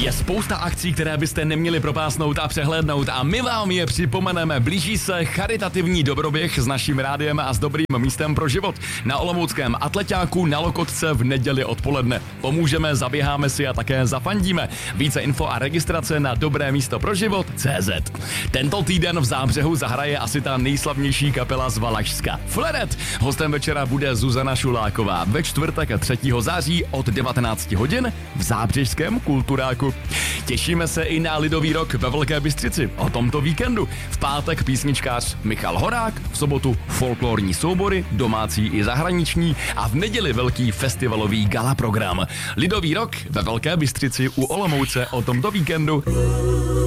Je spousta akcí, které byste neměli propásnout a přehlédnout a my vám je připomeneme. Blíží se charitativní dobroběh s naším rádiem a s dobrým místem pro život. Na olomouckém Atleťáku na Lokotce v neděli odpoledne. Pomůžeme, zaběháme si a také zafandíme. Více info a registrace na dobrémístoproživot.cz. Tento týden v Zábřehu zahraje asi ta nejslavnější kapela z Valašska. Fleret. Hostem večera bude Zuzana Šuláková ve čtvrtek 3. září od 19 hodin v Zábřežském kulturáku. Těšíme se i na Lidový rok ve Velké Bystřici o tomto víkendu. V pátek písničkář Michal Horák, v sobotu folklorní soubory, domácí i zahraniční a v neděli velký festivalový gala program. Lidový rok ve Velké Bystřici u Olomouce o tomto víkendu.